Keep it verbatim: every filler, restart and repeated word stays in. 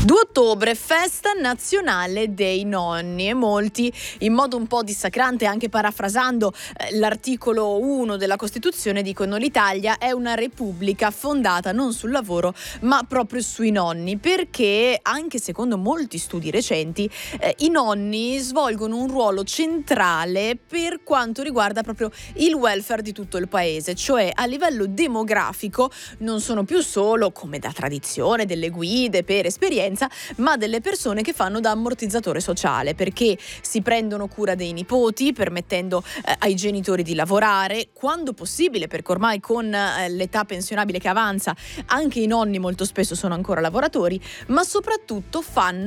due ottobre, festa nazionale dei nonni, e molti, in modo un po' dissacrante, anche parafrasando eh, l'articolo uno della Costituzione, dicono: l'Italia è una repubblica fondata non sul lavoro ma proprio sui nonni, perché anche secondo molti studi recenti eh, i nonni svolgono un ruolo centrale per quanto riguarda proprio il welfare di tutto il paese, cioè a livello demografico non sono più solo, come da tradizione, delle guide per esperienza, ma delle persone che fanno da ammortizzatore sociale, perché si prendono cura dei nipoti, permettendo eh, ai genitori di lavorare quando possibile, perché ormai con eh, l'età pensionabile che avanza anche i nonni molto spesso sono ancora lavoratori, ma soprattutto fanno